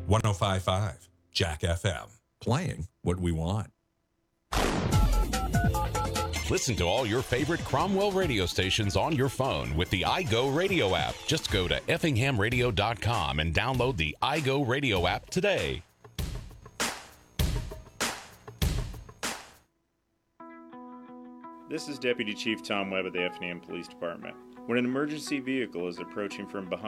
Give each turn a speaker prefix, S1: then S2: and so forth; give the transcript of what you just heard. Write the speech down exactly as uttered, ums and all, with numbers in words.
S1: one oh five point five Jack F M. Playing what we want.
S2: Listen to all your favorite Cromwell radio stations on your phone with the iGo Radio app. Just go to effingham radio dot com and download the iGo Radio app today.
S3: This is Deputy Chief Tom Webb of the Effingham Police Department. When an emergency vehicle is approaching from behind